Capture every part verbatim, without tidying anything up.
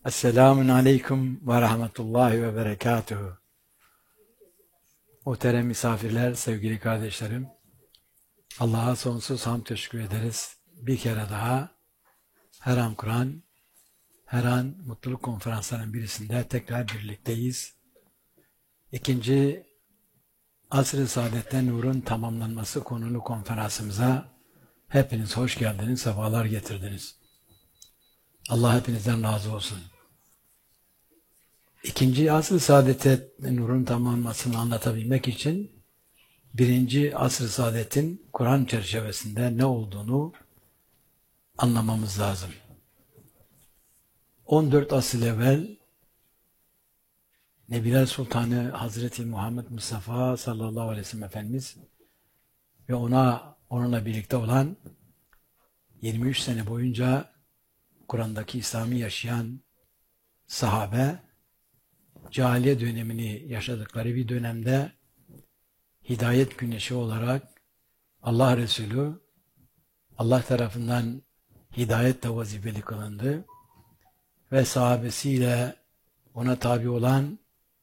Esselamun Aleyküm ve Rahmetullahi ve Berekatuhu. Muhterem misafirler, sevgili kardeşlerim, Allah'a sonsuz hamd teşekkür ederiz. Bir kere daha her an Kur'an, her an mutluluk konferanslarının birisinde tekrar birlikteyiz. İkinci Asr-ı Saadet'te Nur'un tamamlanması konulu konferansımıza hepiniz hoş geldiniz, sefalar getirdiniz. Allah hepinizden razı olsun. İkinci Asr-ı Saadet'te Nur'un tamamlanmasını anlatabilmek için birinci Asr-ı Saadet'in Kur'an çerçevesinde ne olduğunu anlamamız lazım. on dört asıl evvel Nebiler Sultanı Hazreti Muhammed Mustafa sallallahu aleyhi ve sellem Efendimiz ve ona onunla birlikte olan yirmi üç sene boyunca Kur'an'daki İslam'ı yaşayan sahabe, cahiliye dönemini yaşadıkları bir dönemde hidayet güneşi olarak Allah Resulü Allah tarafından hidayetle vazifeli kılındı ve sahabesiyle ona tabi olan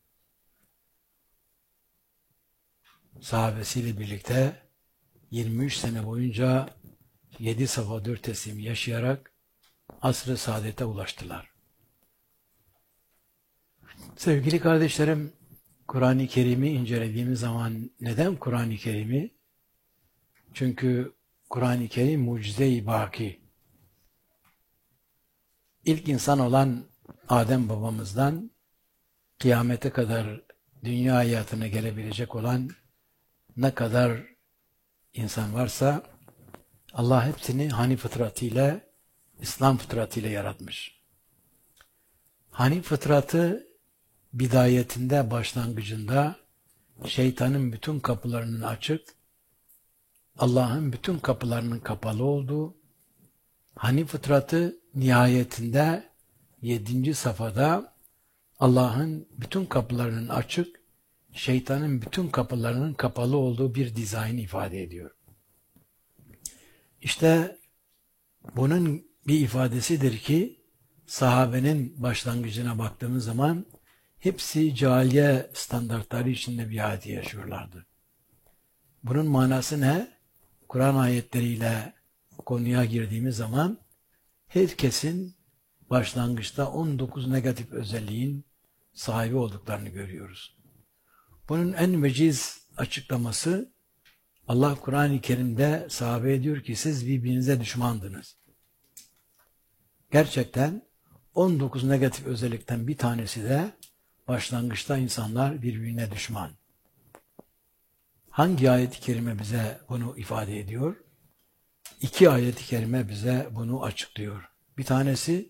sahabesiyle birlikte yirmi üç sene boyunca yedi safa dört teslimi yaşayarak asr-ı saadete ulaştılar. Sevgili kardeşlerim, Kur'an-ı Kerim'i incelediğimiz zaman neden Kur'an-ı Kerim'i? Çünkü Kur'an-ı Kerim mucize-i baki. İlk insan olan Adem babamızdan kıyamete kadar dünya hayatına gelebilecek olan ne kadar insan varsa Allah hepsini Hanif fıtratıyla, İslam fıtratıyla yaratmış. Hanif fıtratı bidayetinde, başlangıcında şeytanın bütün kapılarının açık, Allah'ın bütün kapılarının kapalı olduğu, Hanif fıtratı nihayetinde yedinci safhada Allah'ın bütün kapılarının açık, şeytanın bütün kapılarının kapalı olduğu bir dizayn ifade ediyor. İşte bunun bir ifadesidir ki sahabenin başlangıcına baktığımız zaman hepsi cahiliye standartları içinde bir hayatı yaşıyorlardı. Bunun manası ne? Kur'an ayetleriyle konuya girdiğimiz zaman herkesin başlangıçta on dokuz negatif özelliğin sahibi olduklarını görüyoruz. Bunun en veciz açıklaması Allah Kur'an-ı Kerim'de sahabeye diyor ki siz birbirinize düşmandınız. Gerçekten on dokuz negatif özellikten bir tanesi de başlangıçta insanlar birbirine düşman. Hangi ayet-i kerime bize bunu ifade ediyor? İki ayet-i kerime bize bunu açıklıyor. Bir tanesi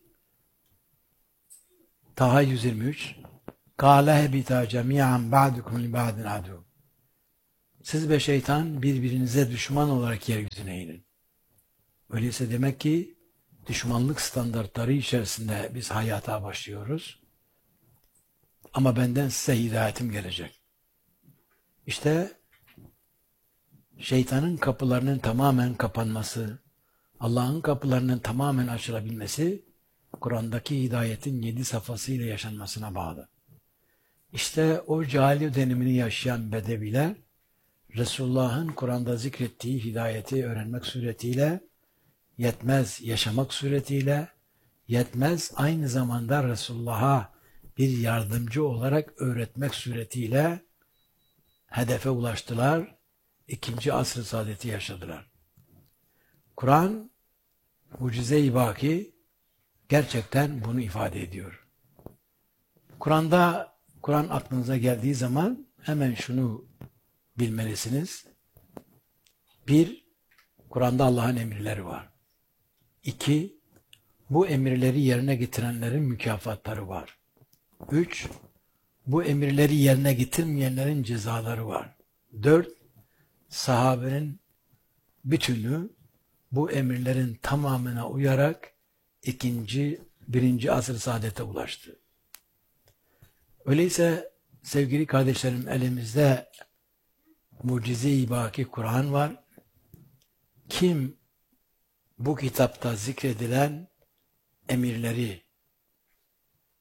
Taha yüz yirmi üç Kâle hebitâ cemî'an ba'dukum li ba'din adû. Siz ve şeytan birbirinize düşman olarak yeryüzüne inin. Öyleyse demek ki düşmanlık standartları içerisinde biz hayata başlıyoruz. Ama benden size hidayetim gelecek. İşte şeytanın kapılarının tamamen kapanması, Allah'ın kapılarının tamamen açılabilmesi, Kur'an'daki hidayetin yedi safhasıyla yaşanmasına bağlı. İşte o cahiliye dönemini yaşayan Bedeviler, Resulullah'ın Kur'an'da zikrettiği hidayeti öğrenmek suretiyle, yetmez yaşamak suretiyle, yetmez aynı zamanda Resulullah'a bir yardımcı olarak öğretmek suretiyle hedefe ulaştılar, ikinci asr-ı saadeti yaşadılar. Kur'an, mucize-i baki gerçekten bunu ifade ediyor. Kur'an'da, Kur'an aklınıza geldiği zaman hemen şunu bilmelisiniz. Bir, Kur'an'da Allah'ın emirleri var. İki, bu emirleri yerine getirenlerin mükafatları var. Üç, bu emirleri yerine getirmeyenlerin cezaları var. Dört, sahabenin bütünü bu emirlerin tamamına uyarak ikinci, birinci asr-ı saadete ulaştı. Öyleyse sevgili kardeşlerim elimizde mucize-i baki Kur'an var. Kim bu kitapta zikredilen emirleri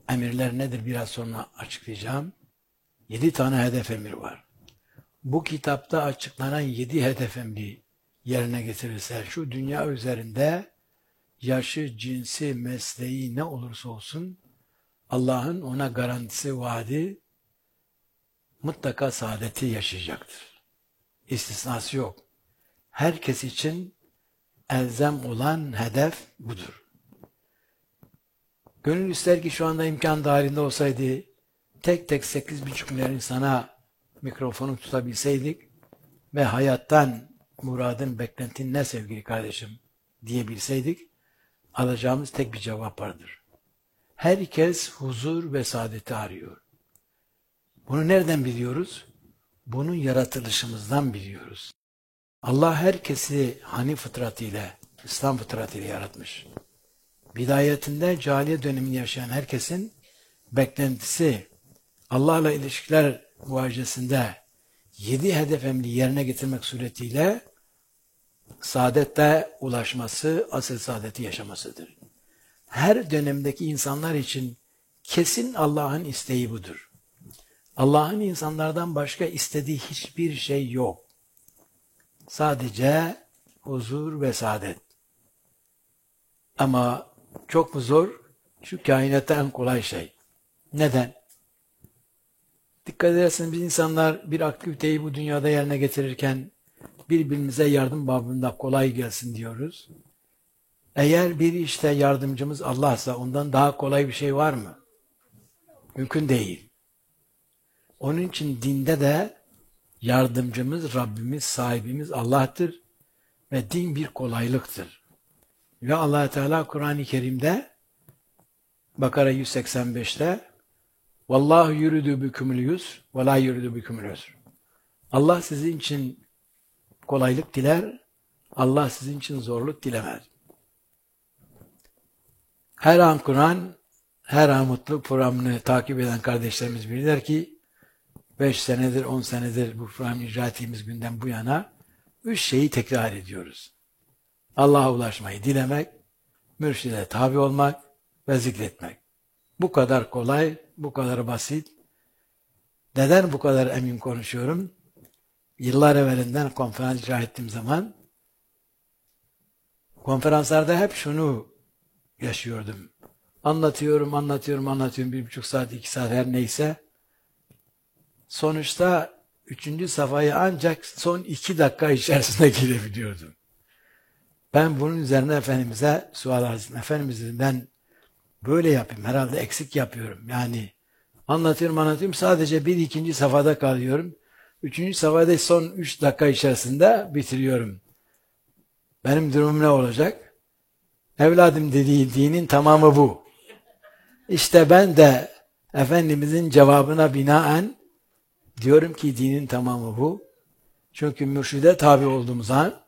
emirler nedir biraz sonra açıklayacağım. Yedi tane hedef emir var. Bu kitapta açıklanan yedi hedef emri yerine getirirse şu dünya üzerinde yaşı, cinsi, mesleği ne olursa olsun Allah'ın ona garantisi, vaadi mutlaka saadeti yaşayacaktır. İstisnası yok. Herkes için elzem olan hedef budur. Gönül ister ki şu anda imkan dahilinde olsaydı tek tek sekiz buçuk milyar insana mikrofonu tutabilseydik ve hayattan muradın, beklentin ne sevgili kardeşim diyebilseydik alacağımız tek bir cevap vardır. Herkes huzur ve saadeti arıyor. Bunu nereden biliyoruz? Bunu yaratılışımızdan biliyoruz. Allah herkesi hani fıtratıyla, İslam fıtratıyla yaratmış. Bidayetinde cahiliye dönemini yaşayan herkesin beklentisi Allah'la ilişkiler muhacesinde yedi hedef emri yerine getirmek suretiyle saadette ulaşması, asıl saadeti yaşamasıdır. Her dönemdeki insanlar için kesin Allah'ın isteği budur. Allah'ın insanlardan başka istediği hiçbir şey yok. Sadece huzur ve saadet. Ama çok mu zor? Şu kainatta en kolay şey. Neden? Dikkat ederseniz biz insanlar bir aktiviteyi bu dünyada yerine getirirken birbirimize yardım babında kolay gelsin diyoruz. Eğer bir işte yardımcımız Allah'sa ondan daha kolay bir şey var mı? Mümkün değil. Onun için dinde de yardımcımız, Rabbimiz, sahibimiz Allah'tır ve din bir kolaylıktır. Ve Allah Teala Kur'an-ı Kerim'de Bakara yüz seksen beşte Vallahu yuridu bikumul yusr ve la yuridu bikumul usr. Allah sizin için kolaylık diler, Allah sizin için zorluk dilemez. Her an Kur'an, her an mutluluk programını takip eden kardeşlerimiz bilirler ki beş senedir, on senedir bu programı icra ettiğimiz günden bu yana üç şeyi tekrar ediyoruz. Allah'a ulaşmayı dilemek, mürşide tabi olmak ve zikretmek. Bu kadar kolay, bu kadar basit. Neden bu kadar emin konuşuyorum? Yıllar evvelinden konferans icra ettiğim zaman konferanslarda hep şunu yaşıyordum. Anlatıyorum, anlatıyorum, anlatıyorum. Bir buçuk saat, iki saat her neyse. Sonuçta üçüncü safhayı ancak son iki dakika içerisinde girebiliyordum. Ben bunun üzerine Efendimiz'e sual arz ettim. Efendimiz dedim, ben böyle yapayım. Herhalde eksik yapıyorum. Yani anlatıyorum, anlatıyorum. Sadece bir ikinci safhada kalıyorum. Üçüncü safhada son üç dakika içerisinde bitiriyorum. Benim durumum ne olacak? Evladım dediği dinin tamamı bu. İşte ben de Efendimizin cevabına binaen diyorum ki dinin tamamı bu. Çünkü mürşide tabi olduğumuz an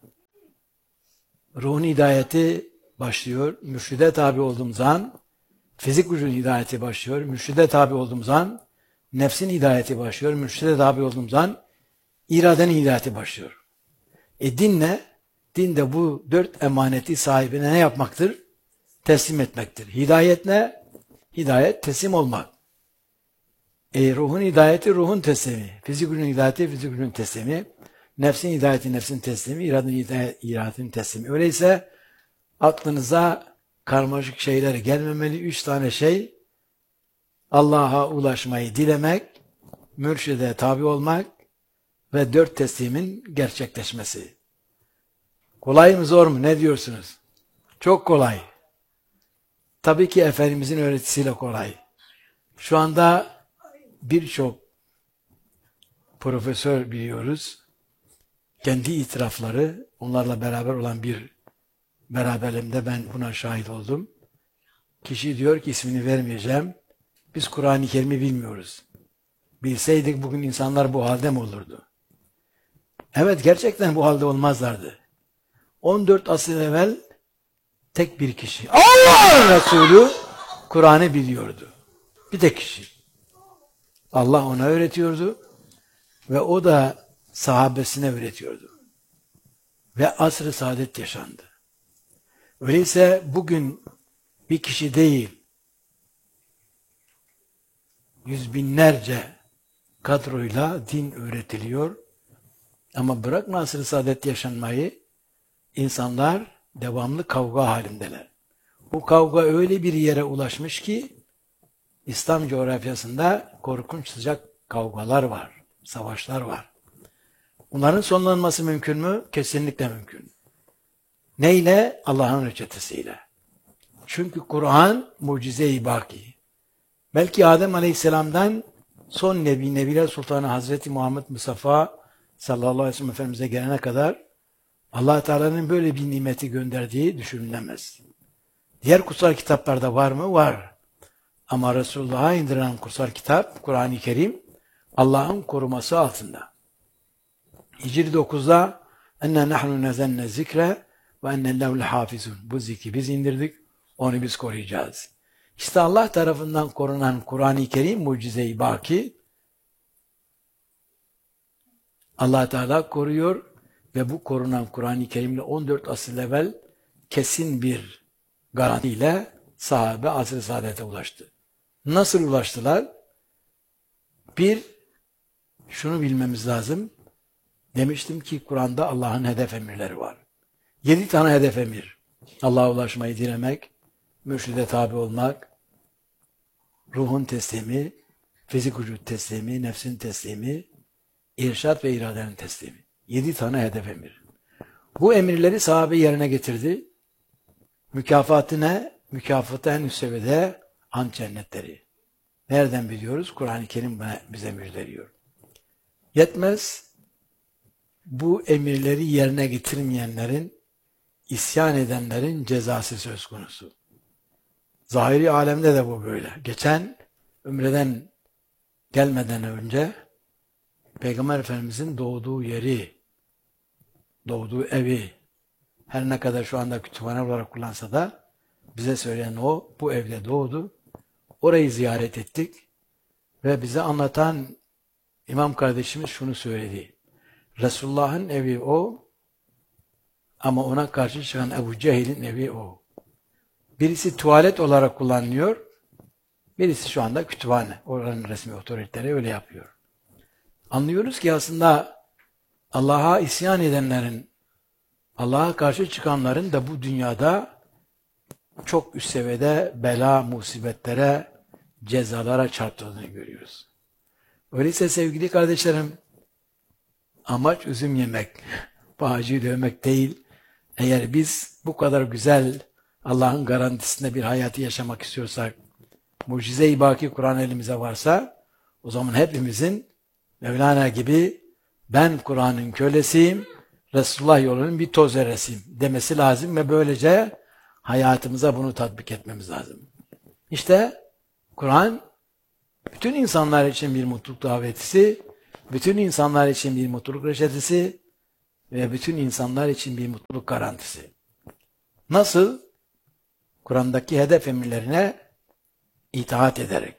ruhun hidayeti başlıyor. Mürşide tabi olduğumuz an fizik gücün hidayeti başlıyor. Mürşide tabi olduğumuz an nefsin hidayeti başlıyor. Mürşide tabi olduğumuz an iradenin hidayeti başlıyor. E din ne? Din de bu dört emaneti sahibine ne yapmaktır? Teslim etmektir. Hidayet ne? Hidayet teslim olmak. E, ruhun hidayeti ruhun teslimi. Fizik gücün hidayeti fizik gücün teslimi. Nefsin hidayeti nefsin teslimi. İradenin hidayeti iradenin teslimi. Öyleyse aklınıza karmaşık şeyler gelmemeli. Üç tane şey: Allah'a ulaşmayı dilemek, mürşide tabi olmak ve dört teslimin gerçekleşmesi. Kolay mı zor mu? Ne diyorsunuz? Çok kolay. Tabii ki Efendimizin öğretisiyle kolay. Şu anda birçok profesör biliyoruz. Kendi itirafları, onlarla beraber olan bir beraberliğimde ben buna şahit oldum. Kişi diyor ki, ismini vermeyeceğim, biz Kur'an-ı Kerim'i bilmiyoruz. Bilseydik bugün insanlar bu halde mi olurdu? Evet, gerçekten bu halde olmazlardı. on dört asır evvel tek bir kişi, Allah Resulü Kur'an'ı biliyordu. Bir tek kişi. Allah ona öğretiyordu ve o da sahabesine öğretiyordu. Ve asr-ı saadet yaşandı. Öyleyse bugün bir kişi değil, yüz binlerce kadroyla din öğretiliyor. Ama bırakma asr-ı saadet yaşanmayı, insanlar devamlı kavga halindeler. Bu kavga öyle bir yere ulaşmış ki, İslam coğrafyasında korkunç sıcak kavgalar var, savaşlar var. Bunların sonlanması mümkün mü? Kesinlikle mümkün. Neyle? Allah'ın reçetesiyle. Çünkü Kur'an mucize-i baki. Belki Adem Aleyhisselam'dan son Nebi, Nebiler Sultanı Hazreti Muhammed Mustafa sallallahu aleyhi ve sellem Efendimiz'e gelene kadar Allah Teala'nın böyle bir nimeti gönderdiği düşünülemez. Diğer kutsal kitaplarda var mı? Var. Ama Resulullah'a indirilen kutsal kitap, Kur'an-ı Kerim, Allah'ın koruması altında. Hicri dokuzda enne nahnu nezenne zikre ve enne lehul hafizun. Bu zikri biz indirdik, onu biz koruyacağız. İşte Allah tarafından korunan Kur'an-ı Kerim mucize-i baki. Allah Teala koruyor ve bu korunan Kur'an-ı Kerim'le on dört asır evvel kesin bir garantiyle sahabe asr-ı saadete ulaştı. Nasıl ulaştılar? Bir, şunu bilmemiz lazım. Demiştim ki Kur'an'da Allah'ın hedef emirleri var. Yedi tane hedef emir. Allah'a ulaşmayı dilemek, mürşide tabi olmak, ruhun teslimi, fizik vücut teslimi, nefsin teslimi, irşat ve iradenin teslimi. Yedi tane hedef emir. Bu emirleri sahabe yerine getirdi. Mükafatı ne? Mükafatı en üst seviyede an cennetleri. Nereden biliyoruz? Kur'an-ı Kerim bize müjdeliyor. Yetmez, bu emirleri yerine getirmeyenlerin, isyan edenlerin cezası söz konusu. Zahiri alemde de bu böyle. Geçen Ümre'den gelmeden önce Peygamber Efendimiz'in doğduğu yeri, doğduğu evi, her ne kadar şu anda kütüphane olarak kullansa da bize söyleyen o, bu evde doğdu. Orayı ziyaret ettik ve bize anlatan İmam kardeşimiz şunu söyledi. Resulullah'ın evi o ama ona karşı çıkan Ebu Cehil'in evi o. Birisi tuvalet olarak kullanılıyor, birisi şu anda kütüphane. Oranın resmi otoriteleri öyle yapıyor. Anlıyoruz ki aslında Allah'a isyan edenlerin, Allah'a karşı çıkanların da bu dünyada çok üst seviyede bela, musibetlere, cezalara çarptığını görüyoruz. Öyleyse sevgili kardeşlerim, amaç üzüm yemek, bağcıyı dövmek değil. Eğer biz bu kadar güzel Allah'ın garantisinde bir hayatı yaşamak istiyorsak, mucize-i baki Kur'an elimize varsa, o zaman hepimizin Mevlana gibi ben Kur'an'ın kölesiyim, Resulullah yolunun bir toz zerresiyim demesi lazım ve böylece hayatımıza bunu tatbik etmemiz lazım. İşte Kur'an bütün insanlar için bir mutluluk davetisi, bütün insanlar için bir mutluluk reçetesi ve bütün insanlar için bir mutluluk garantisi. Nasıl? Kur'an'daki hedef emirlerine itaat ederek.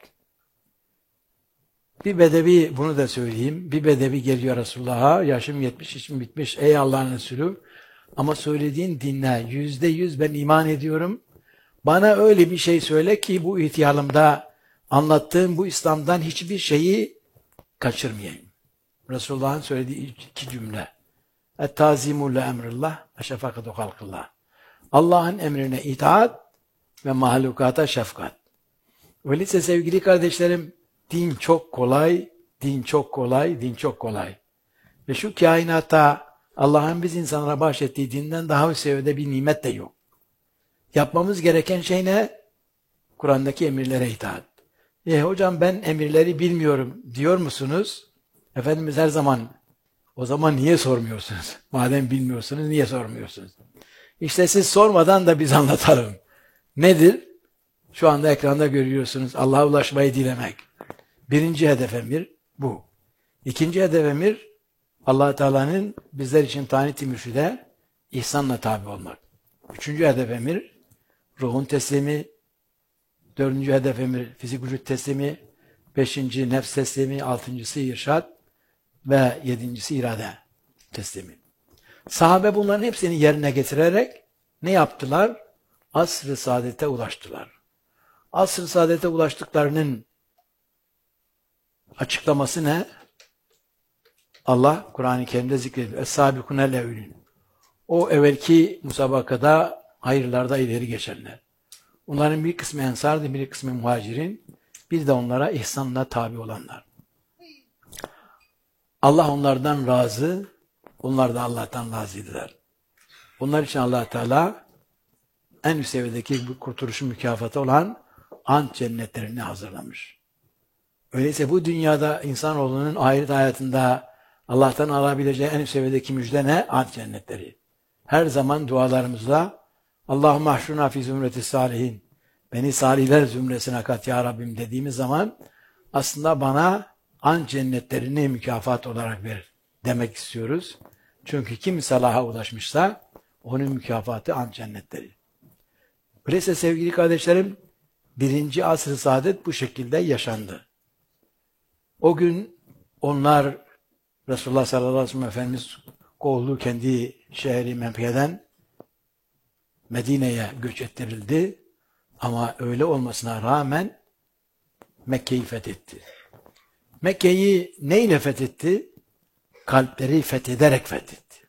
Bir bedevi, bunu da söyleyeyim, bir bedevi geliyor Resulullah'a, yaşım yetmiş, işim bitmiş, ey Allah'ın Resulü, ama söylediğin dinle, yüzde yüz ben iman ediyorum, bana öyle bir şey söyle ki bu ihtiyarımda anlattığım bu İslam'dan hiçbir şeyi kaçırmayayım. Resulullah'ın söylediği iki cümle. Et-tazimu le emrillah ve şefakatu halkillah. Allah'ın emrine itaat ve mahlukata şefkat. Öyleyse sevgili kardeşlerim, din çok kolay, din çok kolay, din çok kolay. Ve şu kainatta Allah'ın biz insanlara bahşettiği dinden daha üst seviyede bir nimet de yok. Yapmamız gereken şey ne? Kur'an'daki emirlere itaat. E hocam ben emirleri bilmiyorum diyor musunuz? Efendimiz her zaman, o zaman niye sormuyorsunuz? Madem bilmiyorsunuz niye sormuyorsunuz? İşte siz sormadan da biz anlatalım. Nedir? Şu anda ekranda görüyorsunuz. Allah'a ulaşmayı dilemek. Birinci hedef emir bu. İkinci hedef emir Allah Teala'nın bizler için tayin-i mürşide ihsanla tabi olmak. Üçüncü hedef emir ruhun teslimi. Dördüncü hedef emir fizik vücut teslimi. Beşinci nefs teslimi. Altıncısı irşad ve yedincisi irade teslimi. Sahabe bunların hepsini yerine getirerek ne yaptılar? Asr-ı saadete ulaştılar. Asr-ı saadete ulaştıklarının Açıklaması ne? Allah Kur'an-ı Kerim'de zikrediyor. Es-sâbikûnel evvelûn. O evvelki musabakada hayırlarda ileri geçenler. Onların bir kısmı ensardı, bir kısmı muhacirin, bir de onlara ihsanla tabi olanlar. Allah onlardan razı, onlar da Allah'tan razıydılar. Onlar için Allah Teala en üst seviyedeki bu kurtuluşun mükafatı olan ant cennetlerini hazırlamış. Öyleyse bu dünyada insanoğlunun ahiret hayatında Allah'tan alabileceği en üst seviyedeki müjde ne? Ant cennetleri. Her zaman dualarımızda Allahümme ahşurna fi zümreti salihin, beni salihler zümresine kat ya Rabbim dediğimiz zaman aslında bana ant cennetlerini mükafat olarak ver demek istiyoruz. Çünkü kim salaha ulaşmışsa onun mükafatı ant cennetleri. Öyleyse sevgili kardeşlerim, birinci asr-ı saadet bu şekilde yaşandı. O gün onlar Resulullah sallallahu aleyhi ve sellem Efendimiz kovuldu, kendi şehri Mekke'den Medine'ye göç ettirildi. Ama öyle olmasına rağmen Mekke'yi fethetti. Mekke'yi neyle fethetti? Kalpleri fethederek fethetti.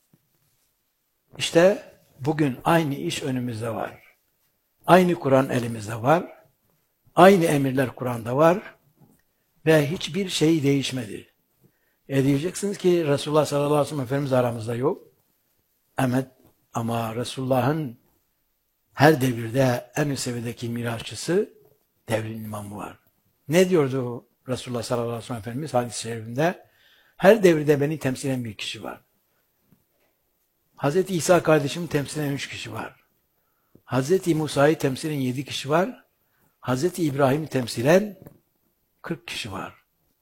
İşte bugün aynı iş önümüzde var. Aynı Kur'an elimizde var. Aynı emirler Kur'an'da var. Ve hiçbir şey değişmedi. E diyeceksiniz ki Resulullah sallallahu aleyhi ve sellem Efendimiz aramızda yok. Evet, ama Resulullah'ın her devirde en üst seviyedeki mirasçısı devrin imamı var. Ne diyordu Resulullah sallallahu aleyhi ve sellem Efendimiz hadis-i şerifinde? Her devirde beni temsil eden bir kişi var. Hazreti İsa kardeşimi temsil eden üç kişi var. Hazreti Musa'yı temsil eden yedi kişi var. Hazreti İbrahim'i temsil eden kırk kişi var.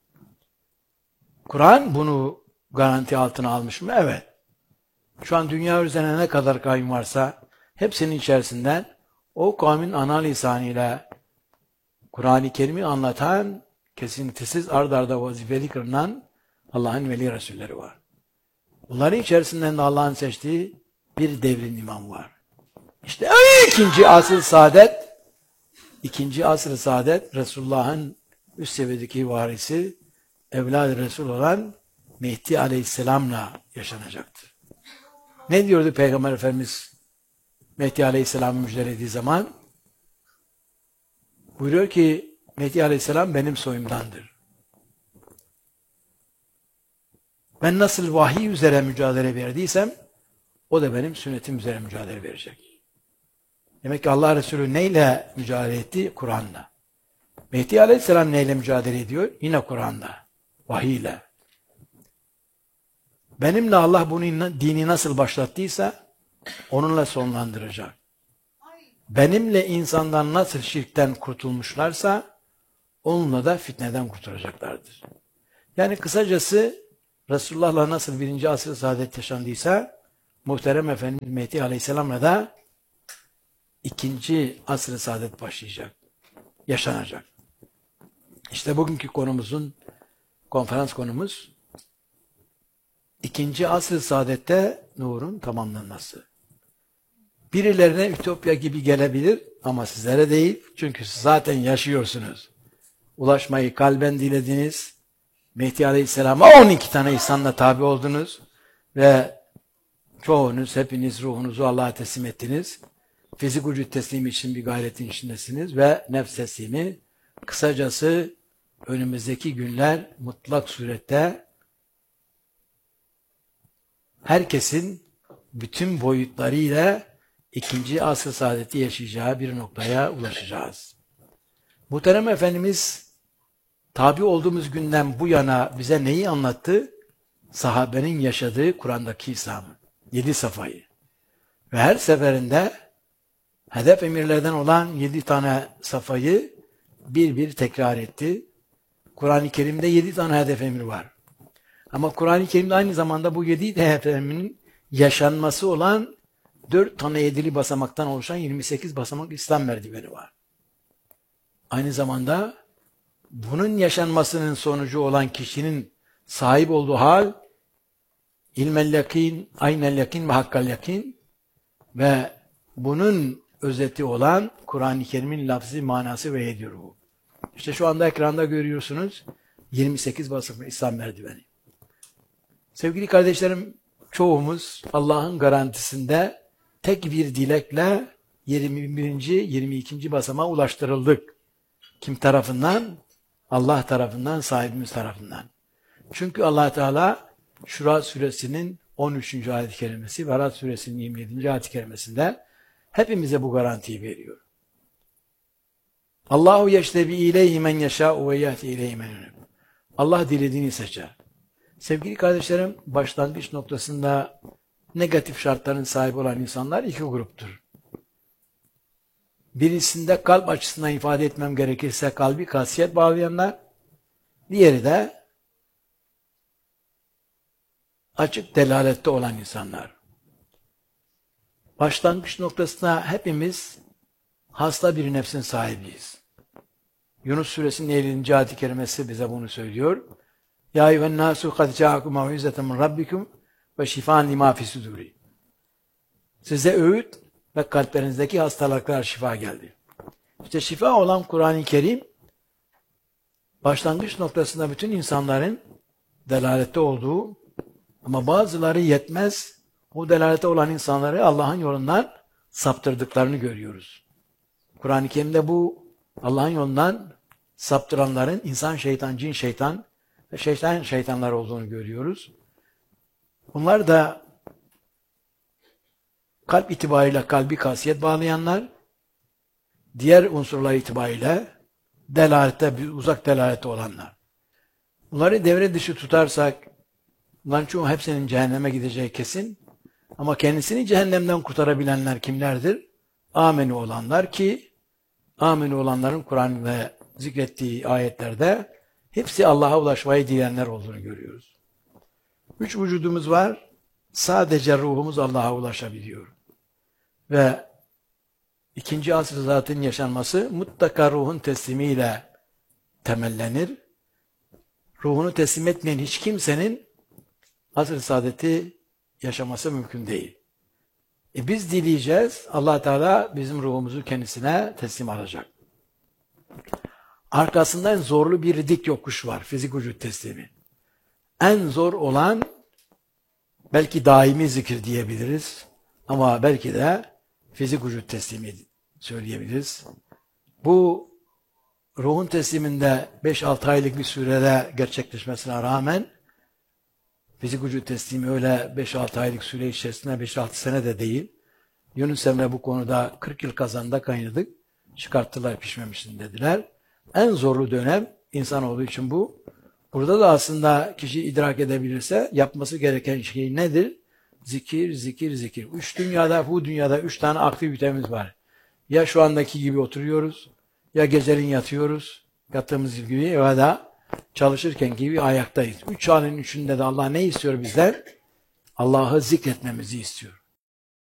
Kur'an bunu garanti altına almış mı? Evet. Şu an dünya üzerine ne kadar kavim varsa hepsinin içerisinden o kavmin ana lisanıyla Kur'an-ı Kerim'i anlatan, kesintisiz ard arda vazifeli kılınan Allah'ın veli Resulleri var. Bunların içerisinden de Allah'ın seçtiği bir devrin imamı var. İşte ikinci asr-ı saadet, ikinci asr-ı saadet Resulullah'ın üst seviyedeki varisi, evlad-ı Resul olan Mehdi Aleyhisselam'la yaşanacaktır. Ne diyordu Peygamber Efendimiz Mehdi Aleyhisselam'ı müjdelediği zaman? Buyuruyor ki Mehdi Aleyhisselam benim soyumdandır. Ben nasıl vahiy üzere mücadele verdiysem o da benim sünnetim üzere mücadele verecek. Demek ki Allah Resulü neyle mücadele etti? Kur'an'la. Mehdi Aleyhisselam neyle mücadele ediyor? Yine Kur'an'la, vahiy ile. Benimle Allah bunun dini nasıl başlattıysa onunla sonlandıracak. Benimle insandan nasıl şirkten kurtulmuşlarsa onunla da fitneden kurtulacaklardır. Yani kısacası Resulullah'la nasıl birinci asr-ı saadet yaşandıysa muhterem Efendimiz Mehdi Aleyhisselam'la da ikinci asr-ı saadet başlayacak, yaşanacak. İşte bugünkü konumuzun, konferans konumuz ikinci asr-ı saadette nurun tamamlanması. Birilerine ütopya gibi gelebilir ama sizlere değil. Çünkü siz zaten yaşıyorsunuz. Ulaşmayı kalben dilediniz. Mehdi Aleyhisselam'a on iki tane ihsanla tabi oldunuz. Ve çoğunuz, hepiniz ruhunuzu Allah'a teslim ettiniz. Fizik vücut teslimi için bir gayretin içindesiniz ve nefs teslimi. Kısacası önümüzdeki günler mutlak surette herkesin bütün boyutlarıyla ikinci asr-ı saadeti yaşayacağı bir noktaya ulaşacağız. Muhterem Efendimiz tabi olduğumuz günden bu yana bize neyi anlattı? Sahabenin yaşadığı Kur'an'daki İslam'ı. Yedi safayı. Ve her seferinde hedef emirlerden olan yedi tane safayı bir bir tekrar etti. Kur'an-ı Kerim'de yedi tane hedef emri var. Ama Kur'an-ı Kerim'de aynı zamanda bu yedi hedef emrinin yaşanması olan dört tane yedili basamaktan oluşan yirmi sekiz basamak İslam merdiveni var. Aynı zamanda bunun yaşanmasının sonucu olan kişinin sahip olduğu hal ilmel yakin, aynel yakin ve hakkal yakin ve bunun özeti olan Kur'an-ı Kerim'in lafzi manası ve ediyor bu. İşte şu anda ekranda görüyorsunuz. yirmi sekiz basamaklı İslam merdiveni. Sevgili kardeşlerim, çoğumuz Allah'ın garantisinde tek bir dilekle yirmi birinci. yirmi ikinci basamağa ulaştırıldık. Kim tarafından? Allah tarafından, sahibimiz tarafından. Çünkü Allah Teala Şura suresinin on üçüncü ayet-i kerimesi ve Ra'd suresinin yirmi yedinci ayet-i kerimesinde hepimize bu garantiyi veriyor. Allahu yeştebi ileyhi men yeşâ'u ve yehdi ileyhi men yunib. Allah dilediğini seçer. Sevgili kardeşlerim, başlangıç noktasında negatif şartların sahibi olan insanlar iki gruptur. Birisinde kalp açısından ifade etmem gerekirse kalbi kasiyet bağlayanlar, diğeri de açık delalette olan insanlar. Başlangıç noktasında hepimiz hasta bir nefsin sahibiyiz. Yunus suresinin ellinci ayet-i kerimesi bize bunu söylüyor. Ya eyyühen nasu kad ca'akum mev'izeten min rabbikum ve şifan lima fi suduri. Size öğüt ve kalplerinizdeki hastalıklar şifa geldi. İşte şifa olan Kur'an-ı Kerim başlangıç noktasında bütün insanların delalette olduğu ama bazıları yetmez o delalette olan insanları Allah'ın yolundan saptırdıklarını görüyoruz. Kur'an-ı Kerim'de bu Allah'ın yolundan saptıranların insan, şeytan, cin, şeytan ve şeytan şeytanlar olduğunu görüyoruz. Bunlar da kalp itibariyle kalbi kasiyet bağlayanlar, diğer unsurlar itibariyle delalette, uzak delalette olanlar. Bunları devre dışı tutarsak, bunların çoğu hepsinin cehenneme gideceği kesin. Ama kendisini cehennemden kurtarabilenler kimlerdir? Amenu olanlar ki, amenu olanların Kur'an ve zikrettiği ayetlerde hepsi Allah'a ulaşmayı dileyenler olduğunu görüyoruz. Üç vücudumuz var. Sadece ruhumuz Allah'a ulaşabiliyor. Ve ikinci asr zatın yaşanması mutlaka ruhun teslimiyle temellenir. Ruhunu teslim etmeyen hiç kimsenin asr-ı saadeti yaşaması mümkün değil. E biz dileyeceğiz. Allah Teala bizim ruhumuzu kendisine teslim alacak. Arkasından zorlu bir dik yokuş var. Fizik vücut teslimi. En zor olan belki daimi zikir diyebiliriz. Ama belki de fizik vücut teslimi söyleyebiliriz. Bu ruhun tesliminde beş altı aylık bir sürede gerçekleşmesine rağmen fizik vücut teslimi öyle beş altı aylık süre içerisinde beş altı sene de değil. Yunus Emre bu konuda kırk yıl kazanda kaynadık. Çıkarttılar pişmemişsin dediler. En zorlu dönem insanoğlu için bu. Burada da aslında kişi idrak edebilirse yapması gereken şey nedir? Zikir, zikir, zikir. Üç dünyada, bu dünyada üç tane aktivitemiz var. Ya şu andaki gibi oturuyoruz, ya geceleyin yatıyoruz, yattığımız gibi ya da çalışırken gibi ayaktayız. Üç anın üçünde de Allah ne istiyor bizden? Allah'ı zikretmemizi istiyor.